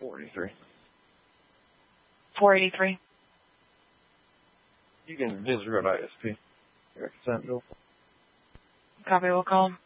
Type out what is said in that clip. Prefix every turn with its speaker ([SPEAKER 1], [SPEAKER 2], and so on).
[SPEAKER 1] 483.
[SPEAKER 2] 483.
[SPEAKER 1] You can disregard ISP. Your consent bill.
[SPEAKER 2] Copy, we'll call him.